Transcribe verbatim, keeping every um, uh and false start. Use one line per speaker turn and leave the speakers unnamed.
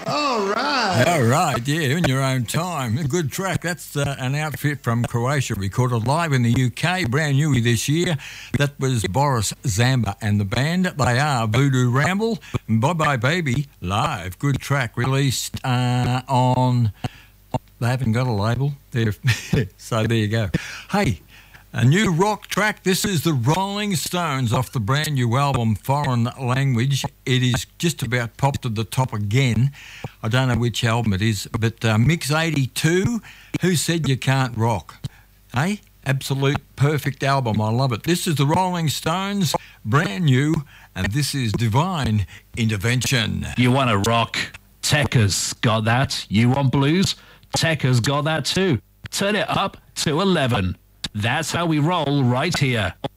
All right.
All right, yeah, in your own time. A good track. That's uh, an outfit from Croatia, recorded live in the U K, brand new this year. That was Boris Zamba and the band. They are Voodoo Ramble. Bye Bye Baby, live. Good track, released uh, on... They haven't got a label. They're so there you go. Hey, a new rock track. This is the Rolling Stones off the brand new album Foreign Language. It is just about popped to the top again. I don't know which album it is, but uh, Mix eighty-two, Who Said You Can't Rock? Hey, absolute perfect album. I love it. This is the Rolling Stones, brand new, and this is Divine Intervention.
You want to rock? Tekka's got that. You want blues? Tekka's got that too. Turn it up to eleven. That's how we roll right here.